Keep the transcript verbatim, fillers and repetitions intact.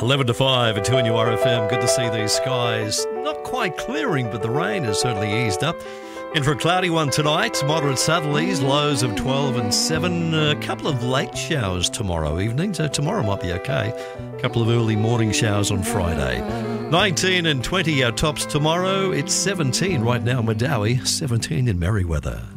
eleven to five at two N U R F M. Good to see these skies. Not quite clearing, but the rain has certainly eased up. In for a cloudy one tonight, moderate southerlies, lows of twelve and seven. A couple of late showers tomorrow evening, so tomorrow might be okay. A couple of early morning showers on Friday. nineteen and twenty our tops tomorrow. It's seventeen right now in Madawi, seventeen in Merriweather.